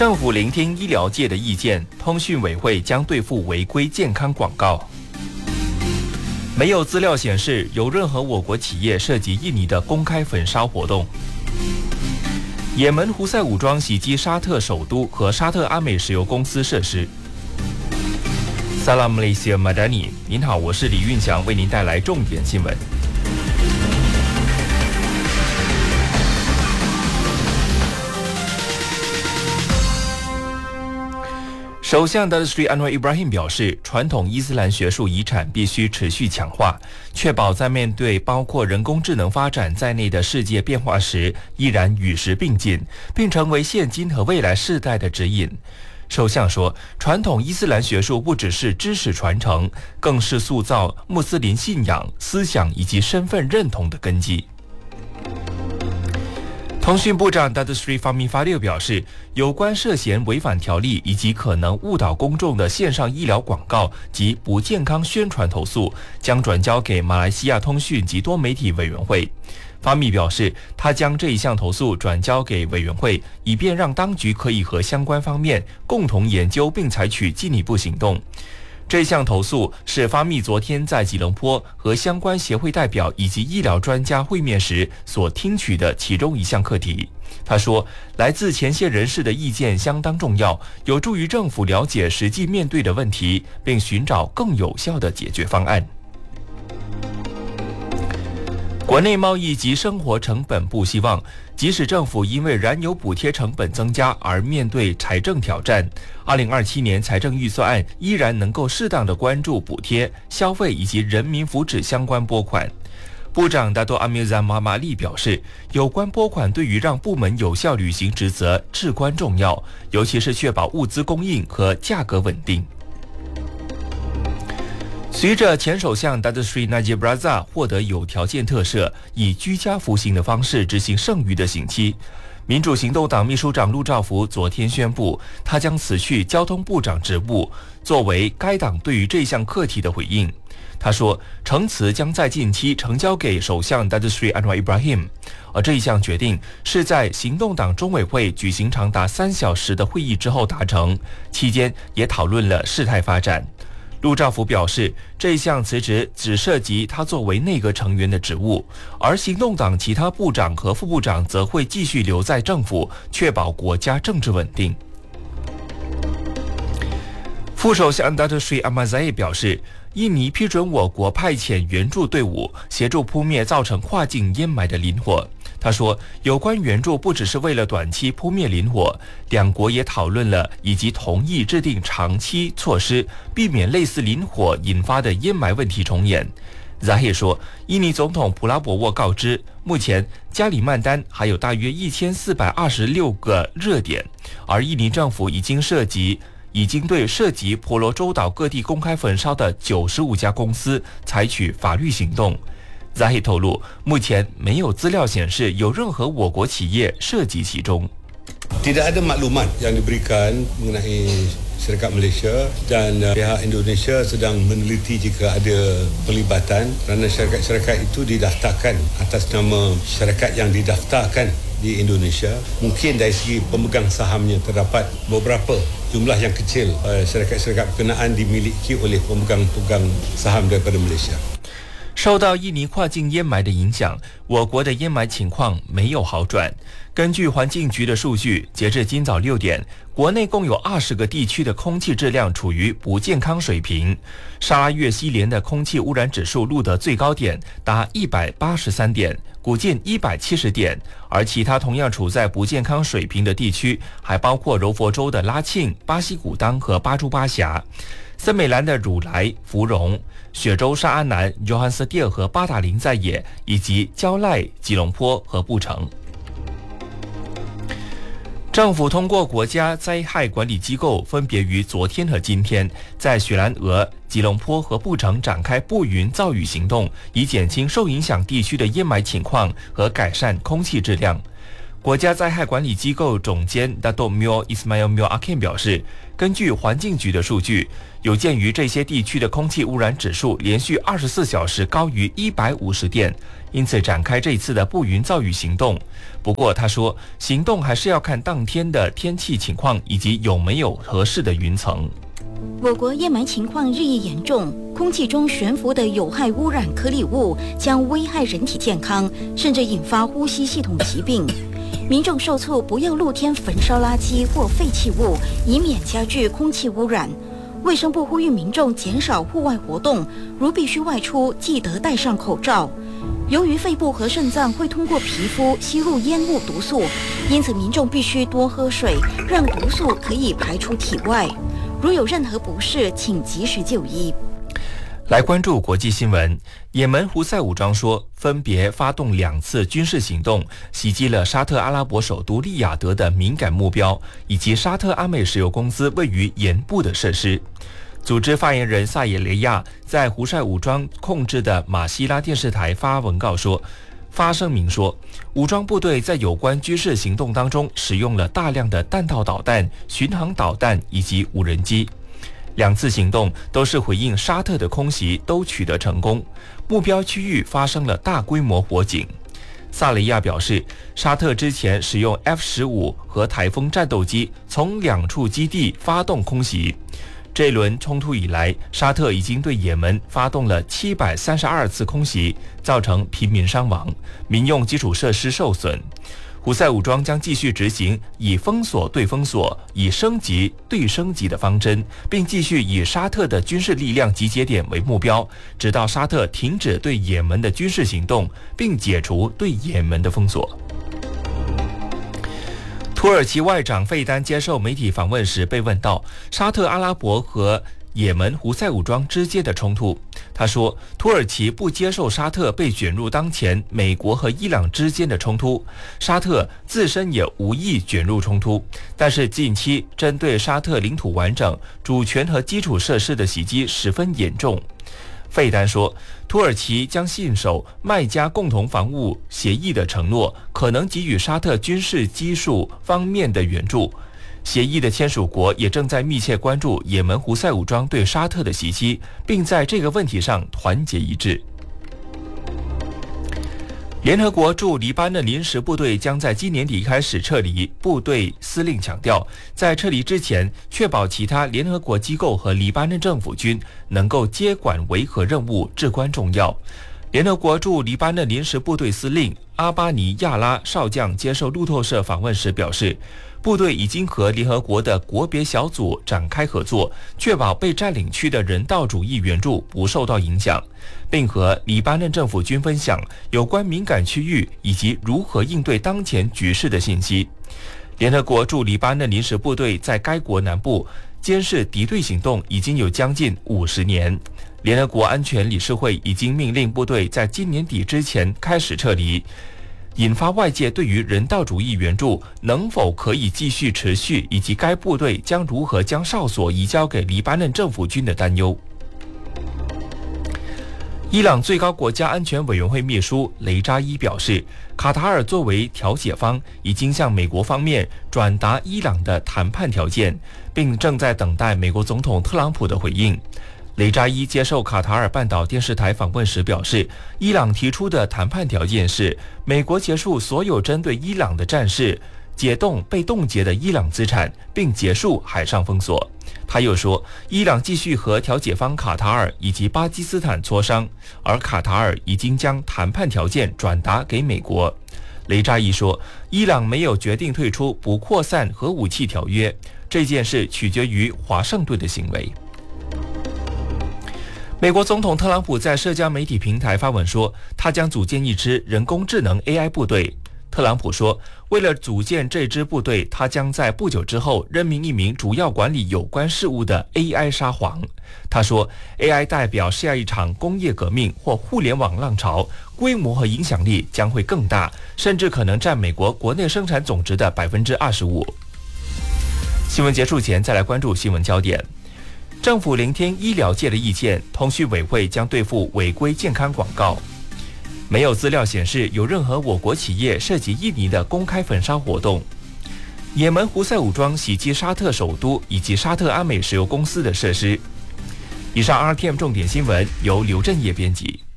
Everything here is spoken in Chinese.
政府聆听医疗界的意见，通讯委会将对付违规健康广告。没有资料显示有任何我国企业涉及印尼的公开焚烧活动。也门胡塞武装袭击沙特首都和沙特阿美石油公司设施。Salam Malaysia Madani， 您好，我是李运祥，为您带来重点新闻。首相Datuk Seri Anwar Ibrahim 表示，传统伊斯兰学术遗产必须持续强化，确保在面对包括人工智能发展在内的世界变化时，依然与时并进，并成为现今和未来世代的指引。首相说，传统伊斯兰学术不只是知识传承，更是塑造穆斯林信仰、思想以及身份认同的根基。通讯部长 Datuk Seri Fahmi Fadzil 表示，有关涉嫌违反条例以及可能误导公众的线上医疗广告及不健康宣传投诉，将转交给马来西亚通讯及多媒体委员会。Fahmi 表示，他将这一项投诉转交给委员会，以便让当局可以和相关方面共同研究并采取进一步行动。这项投诉是Fahmi昨天在吉隆坡和相关协会代表以及医疗专家会面时所听取的其中一项课题。他说，来自前线人士的意见相当重要，有助于政府了解实际面对的问题，并寻找更有效的解决方案。国内贸易及生活成本部希望，即使政府因为燃油补贴成本增加而面对财政挑战，2027年财政预算案依然能够适当的关注补贴、消费以及人民福祉相关拨款。部长Dato' Amir Zam Muhammad Ali 表示，有关拨款对于让部门有效履行职责至关重要，尤其是确保物资供应和价格稳定。随着前首相Datuk Seri Najib Razak 获得有条件特赦，以居家服刑的方式执行剩余的刑期，民主行动党秘书长陆兆福昨天宣布，他将辞去交通部长职务，作为该党对于这项课题的回应。他说，呈辞将在近期呈交给首相Datuk Seri Anwar Ibrahim，而这一项决定是在行动党中委会举行长达3小时的会议之后达成，期间也讨论了事态发展。陆兆福表示，这项辞职只涉及他作为内阁成员的职务，而行动党其他部长和副部长则会继续留在政府，确保国家政治稳定。副首相Datuk Seri Ahmad Zahid 表示，印尼批准我国派遣援助队伍，协助扑灭造成跨境烟霾的林火。他说，有关援助不只是为了短期扑灭林火，两国也讨论了以及同意制定长期措施，避免类似林火引发的烟霾问题重演。Zahid 说，印尼总统普拉博沃告知，目前加里曼丹还有大约1426个热点，而印尼政府已经对涉及婆罗洲岛各地公开焚烧的95家公司采取法律行动。Zahid 透露，目前没有资料显示有任何我国企业涉及其中。 Tidak ada maklumat yang diberikan mengenai syarikat Malaysia dan pihak Indonesia sedang meneliti jika ada pelibatan kerana syarikat-syarikat itu didaftarkan atas nama syarikat yang didaftarkan di Indonesia. Mungkin dari segi pemegang sahamnya terdapat beberapa jumlah yang kecil syarikat-syarikat berkenaan dimiliki oleh pemegang-pemegang saham daripada Malaysia。 受到印尼跨境烟霾的影响，我国的烟霾情况没有好转。根据环境局的数据，截至今早6点，国内共有20个地区的空气质量处于不健康水平。沙拉越西连的空气污染指数录得最高点达183点，古晋170点，而其他同样处在不健康水平的地区还包括柔佛州的拉庆、巴西古当和巴珠巴峡，森美兰的汝来、芙蓉，雪州沙安南、约翰斯蒂尔和巴达林在野，以及蕉赖、吉隆坡和布城。政府通过国家灾害管理机构，分别于昨天和今天在雪兰莪、吉隆坡和布城展开布云造雨行动，以减轻受影响地区的烟霾情况和改善空气质量。 国家灾害管理机构总监 Dato' Mio Ismail Mio Akin 表示，根据环境局的数据，有鉴于这些地区的空气污染指数连续24小时高于150点，因此展开这次的布云造雨行动。不过他说，行动还是要看当天的天气情况以及有没有合适的云层。 我国烟霾情况日益严重，空气中悬浮的有害污染颗粒物将危害人体健康，甚至引发呼吸系统疾病。民众受促不要露天焚烧垃圾或废弃物，以免加剧空气污染。卫生部呼吁民众减少户外活动，如必须外出，记得戴上口罩。由于肺部和肾脏会通过皮肤吸入烟雾毒素，因此民众必须多喝水，让毒素可以排出体外。如有任何不适，请及时就医。 来关注国际新闻，也门胡塞武装说，分别发动2次军事行动，袭击了沙特阿拉伯首都利雅得的敏感目标，以及沙特阿美石油公司位于盐部的设施。组织发言人萨耶雷亚在胡塞武装控制的马希拉电视台发声明说，武装部队在有关军事行动当中使用了大量的弹道导弹、巡航导弹以及无人机。2次行动都是回应沙特的空袭，都取得成功，目标区域发生了大规模火警。萨雷亚表示，沙特之前使用 F-15和台风战斗机从2处基地发动空袭。这一轮冲突以来，沙特已经对也门发动了732次空袭，造成平民伤亡，民用基础设施受损。胡塞武装将继续执行以封锁对封锁、以升级对升级的方针，并继续以沙特的军事力量集结点为目标，直到沙特停止对也门的军事行动，并解除对也门的封锁。土耳其外长费丹接受媒体访问时被问到沙特阿拉伯和也门胡塞武装之间的冲突，他说，土耳其不接受沙特被卷入当前美国和伊朗之间的冲突，沙特自身也无意卷入冲突，但是近期针对沙特领土完整、主权和基础设施的袭击十分严重。费丹说，土耳其将信守麦加共同防务协议的承诺，可能给予沙特军事技术方面的援助。协议的签署国也正在密切关注也门胡塞武装对沙特的袭击，并在这个问题上团结一致。联合国驻黎巴嫩临时部队将在今年底开始撤离，部队司令强调，在撤离之前，确保其他联合国机构和黎巴嫩政府军能够接管维和任务至关重要。联合国驻黎巴嫩临时部队司令阿巴尼亚拉少将接受路透社访问时表示，部队已经和联合国的国别小组展开合作，确保被占领区的人道主义援助不受到影响，并和黎巴嫩政府军分享有关敏感区域以及如何应对当前局势的信息。联合国驻黎巴嫩临时部队在该国南部监视敌对行动已经有将近50年。联合国安全理事会已经命令部队在今年底之前开始撤离，引发外界对于人道主义援助能否可以继续持续，以及该部队将如何将哨所移交给黎巴嫩政府军的担忧。伊朗最高国家安全委员会秘书雷扎伊表示，卡塔尔作为调解方，已经向美国方面转达伊朗的谈判条件，并正在等待美国总统特朗普的回应。雷扎伊接受卡塔尔半岛电视台访问时表示，伊朗提出的谈判条件是美国结束所有针对伊朗的战事，解冻被冻结的伊朗资产，并结束海上封锁。他又说，伊朗继续和调解方卡塔尔以及巴基斯坦磋商，而卡塔尔已经将谈判条件转达给美国。雷扎伊说，伊朗没有决定退出不扩散核武器条约，这件事取决于华盛顿的行为。美国总统特朗普在社交媒体平台发文说，他将组建一支人工智能 AI 部队。特朗普说，为了组建这支部队，他将在不久之后任命一名主要管理有关事务的 AI 沙皇。他说， AI 代表下一场工业革命或互联网浪潮，规模和影响力将会更大，甚至可能占美国国内生产总值的 25%。 新闻结束前再来关注新闻焦点。政府聆听医疗界的意见，通讯委会将对付违规健康广告。 没有资料显示有任何我国企业涉及印尼的公开焚烧活动。也门胡塞武装袭击沙特首都以及沙特阿美石油公司的设施。以上 RTM 重点新闻由刘振业编辑。